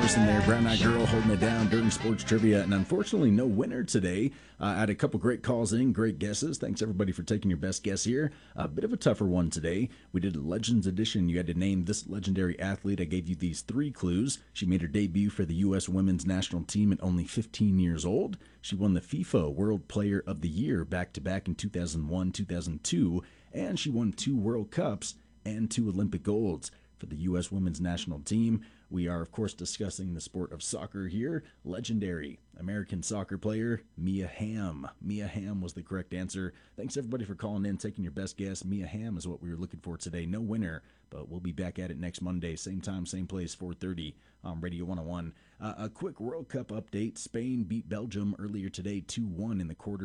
Morrison there, Brown Eyed Girl holding it down during sports trivia. And unfortunately, no winner today. I had a couple great calls in, great guesses. Thanks everybody for taking your best guess here. A bit of a tougher one today. We did a Legends edition. You had to name this legendary athlete. I gave you these 3 clues. She made her debut for the U.S. women's national team at only 15 years old. She won the FIFA World Player of the Year back-to-back in 2001, 2002. And she won 2 World Cups and 2 Olympic golds for the U.S. women's national team. We are, of course, discussing the sport of soccer here. Legendary American soccer player Mia Hamm. Mia Hamm was the correct answer. Thanks, everybody, for calling in, taking your best guess. Mia Hamm is what we were looking for today. No winner, but we'll be back at it next Monday. Same time, same place, 4:30 on Radio 101. A quick World Cup update. Spain beat Belgium earlier today 2-1 in the quarter.